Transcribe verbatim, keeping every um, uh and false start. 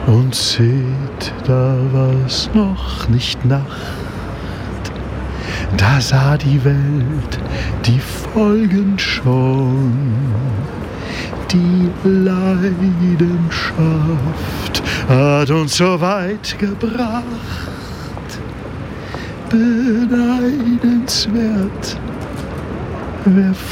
Und seht, da war's noch nicht Nacht, da sah die Welt die Folgen schon. Die Leidenschaft hat uns so weit gebracht, beneidenswert, wer